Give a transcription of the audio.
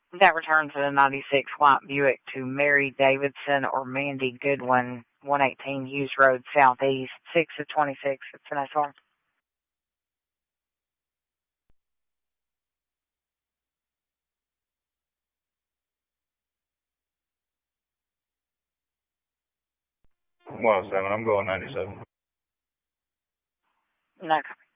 That returns to the 96 white Buick to Mary Davidson or Mandy Goodwin, 118 Hughes Road, Southeast, 6 of 26. It's an SR. Well, 7. I'm going 97. No.